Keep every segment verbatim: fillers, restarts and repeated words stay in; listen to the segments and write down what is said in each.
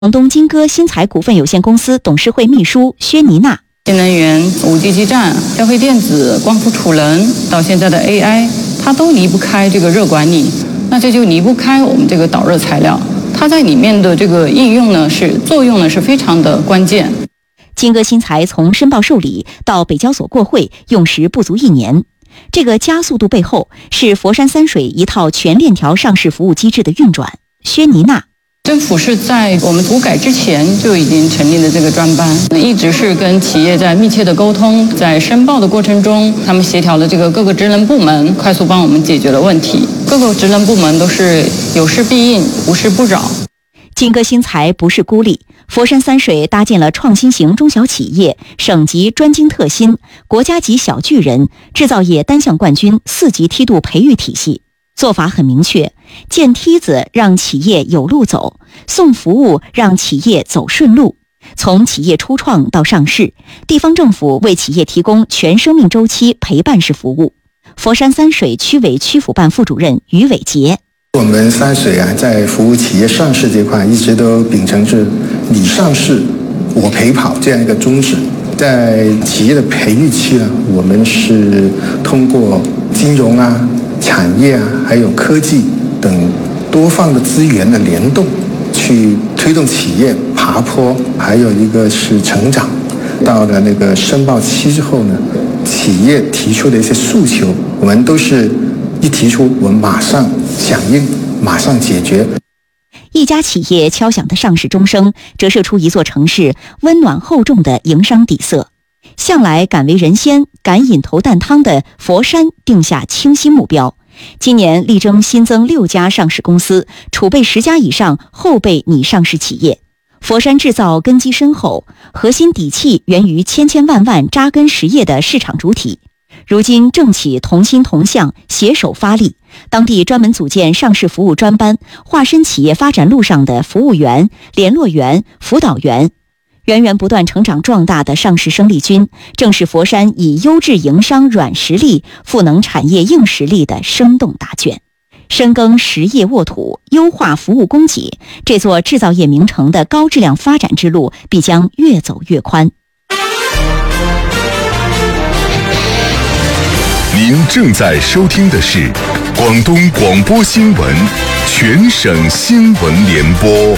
广东金歌新材股份有限公司董事会秘书薛妮娜。 新能源、五 G 基站、消费电子、光伏储能，到现在的 A I， 它都离不开这个热管理，那这就离不开我们这个导热材料，它在里面的这个应用呢，是作用呢是非常的关键。 金歌新材从申报受理到北交所过会用时不足一年，这个加速度背后是佛山三水一套全链条上市服务机制的运转。薛妮娜。 政府是在我们股改之前就已经成立了这个专班，一直是跟企业在密切的沟通，在申报的过程中，他们协调了这个各个职能部门，快速帮我们解决了问题。各个职能部门都是有事必应，无事不扰。 金歌新材不是孤立，佛山三水搭建了创新型中小企业、省级专精特新、国家级小巨人、制造业单项冠军四级梯度培育体系。做法很明确，建梯子让企业有路走，送服务让企业走顺路。从企业初创到上市，地方政府为企业提供全生命周期陪伴式服务。佛山三水区委区辅办副主任于伟杰。 我们三水啊，在服务企业上市这块，一直都秉承着你上市我陪跑这样一个宗旨。在企业的培育期呢，我们是通过金融啊、产业啊，还有科技等多方的资源的联动，去推动企业爬坡，还有一个是成长。到了那个申报期之后呢，企业提出的一些诉求，我们都是一提出，我们马上响应，马上解决。 一家企业敲响的上市钟声，折射出一座城市温暖厚重的营商底色。向来敢为人先、敢引头啖汤的佛山定下清晰目标，今年力争新增六家上市公司，储备十家以上后备拟上市企业。佛山制造根基深厚，核心底气源于千千万万扎根实业的市场主体。如今政企同心同向，携手发力，当地专门组建上市服务专班，化身企业发展路上的服务员、联络员、辅导员。源源不断成长壮大的上市生力军，正是佛山以优质营商软实力赋能产业硬实力的生动答卷。深耕实业沃土，优化服务供给，这座制造业名城的高质量发展之路必将越走越宽。 您正在收听的是广东广播新闻全省新闻联播。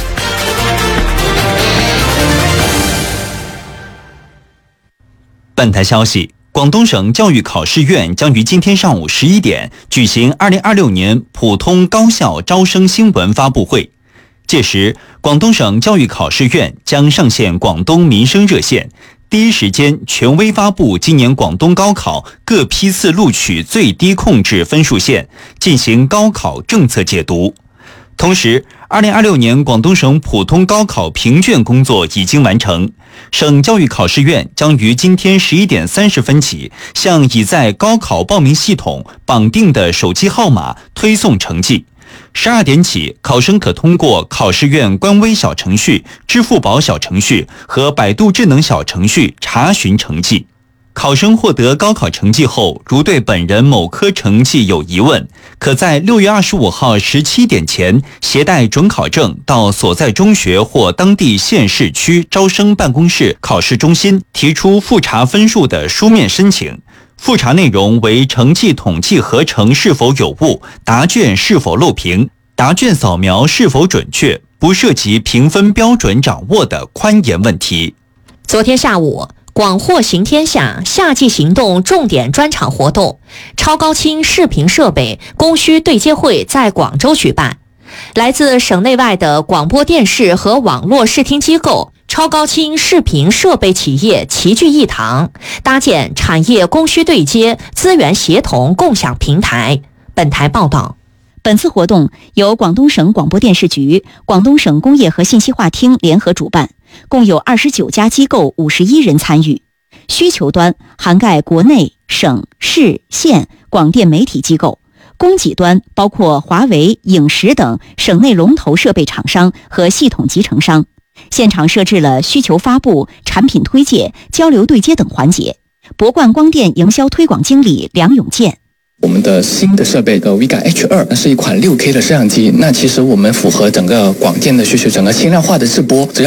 本台消息，广东省教育考试院将于今天上午十一点举行二零二六年普通高校招生新闻发布会。届时，广东省教育考试院将上线广东民生热线，第一时间权威发布今年广东高考各批次录取最低控制分数线，进行高考政策解读。同时，二零二六年广东省普通高考评卷工作已经完成，省教育考试院将于今天十一点三十分起，向已在高考报名系统绑定的手机号码推送成绩。十二点起，考生可通过考试院官微小程序、支付宝小程序和百度智能小程序查询成绩。考生获得高考成绩后，如对本人某科成绩有疑问，可在六月二十五号十七点前携带准考证到所在中学或当地县市区招生办公室考试中心提出复查分数的书面申请。复查内容为成绩统计合成是否有误、答卷是否漏评、答卷扫描是否准确，不涉及评分标准掌握的宽严问题。 昨天下午，广货行天下夏季行动重点专场活动超高清视频设备供需对接会在广州举办，来自省内外的广播电视和网络视听机构、超高清视频设备企业齐聚一堂，搭建产业供需对接、资源协同共享平台。本台报道。 本次活动由广东省广播电视局、广东省工业和信息化厅联合主办，共有二十九家机构五十一人参与。需求端涵盖国内、省、市、县广电媒体机构，供给端包括华为、影实等省内龙头设备厂商和系统集成商。现场设置了需求发布、产品推介、交流对接等环节。博冠光电营销推广经理梁永健。 我们的新的设备的 Vega H 二是一款 六 K 的摄像机，那其实我们符合整个广电的需求，整个轻量化的直播，只要